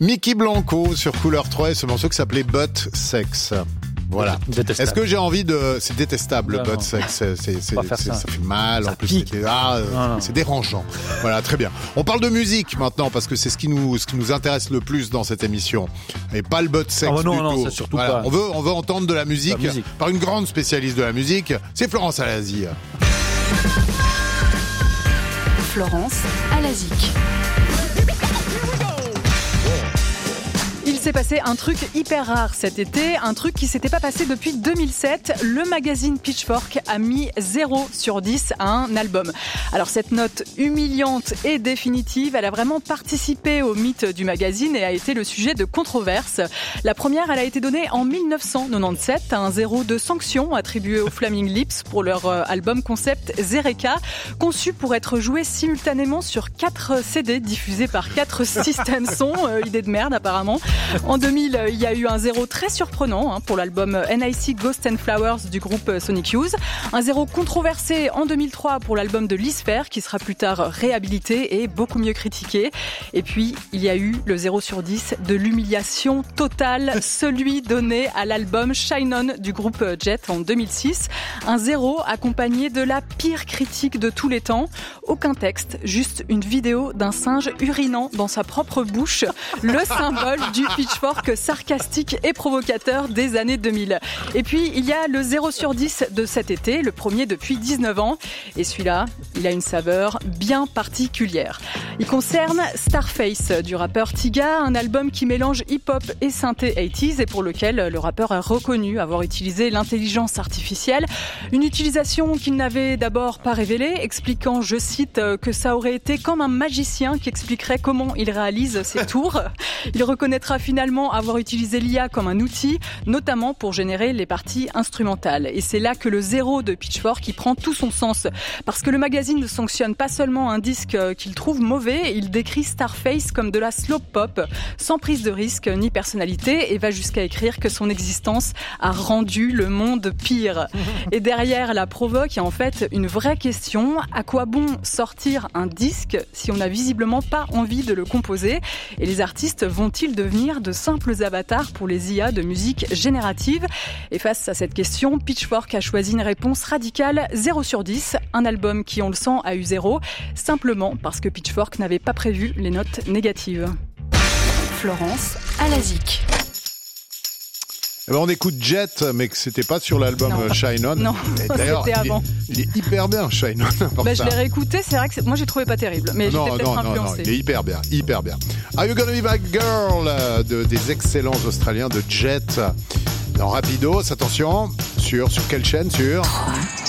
Mickey Blanco sur Couleur 3 et ce morceau qui s'appelait Butt Sex. Voilà. Détestable. Est-ce que j'ai envie de... C'est détestable, le butt sex. Ça fait mal. Ça en plus, pique. c'est dérangeant. Voilà, très bien. On parle de musique maintenant parce que c'est ce qui nous intéresse le plus dans cette émission. Et pas le butt sex du tout. Non, ça surtout pas. On veut entendre de la musique par une grande spécialiste de la musique. C'est Florence Alazik. Florence Alazik. Il s'est passé un truc hyper rare cet été, un truc qui s'était pas passé depuis 2007. Le magazine Pitchfork a mis 0 sur 10 à un album. Alors cette note humiliante et définitive, elle a vraiment participé au mythe du magazine et a été le sujet de controverses. La première, elle a été donnée en 1997, un 0 de sanction attribué aux Flaming Lips pour leur album concept Zereka, conçu pour être joué simultanément sur 4 CD diffusés par 4 systèmes son. Idée de merde apparemment. En 2000, il y a eu un 0 très surprenant pour l'album NIC Ghost and Flowers du groupe Sonic Youth. Un 0 controversé en 2003 pour l'album de Lisfer qui sera plus tard réhabilité et beaucoup mieux critiqué. Et puis, il y a eu le 0 sur 10 de l'humiliation totale, celui donné à l'album Shine On du groupe Jet en 2006. Un 0 accompagné de la pire critique de tous les temps. Aucun texte, juste une vidéo d'un singe urinant dans sa propre bouche. Le symbole du Pitchfork sarcastique et provocateur des années 2000. Et puis, il y a le 0 sur 10 de cet été, le premier depuis 19 ans. Et celui-là, il a une saveur bien particulière. Il concerne Starface du rappeur Tiga, un album qui mélange hip-hop et synthé 80s et pour lequel le rappeur a reconnu avoir utilisé l'intelligence artificielle. Une utilisation qu'il n'avait d'abord pas révélée, expliquant, je cite, que ça aurait été comme un magicien qui expliquerait comment il réalise ses tours. Il reconnaîtra finalement avoir utilisé l'IA comme un outil, notamment pour générer les parties instrumentales. Et c'est là que le 0 de Pitchfork qui prend tout son sens. Parce que le magazine ne sanctionne pas seulement un disque qu'il trouve mauvais, il décrit Starface comme de la slow pop, sans prise de risque ni personnalité, et va jusqu'à écrire que son existence a rendu le monde pire. Et derrière la provoque, il y a en fait une vraie question. À quoi bon sortir un disque si on n'a visiblement pas envie de le composer? Et les artistes vont-ils devenir de simples avatars pour les IA de musique générative? Et face à cette question, Pitchfork a choisi une réponse radicale, 0 sur 10, un album qui, on le sent, a eu 0, simplement parce que Pitchfork n'avait pas prévu les notes négatives. Florence Alazik. On écoute Jet, mais que c'était pas sur l'album Shine On. Non, d'ailleurs, c'était avant. Il est hyper bien, Shine On. Je l'ai réécouté, c'est vrai que moi j'ai trouvé pas terrible, mais j'étais peut-être influencée. Il est hyper bien. Are You Gonna Be My Girl des excellents Australiens de Jet. Dans Rapidos, attention, sur quelle chaîne? Sur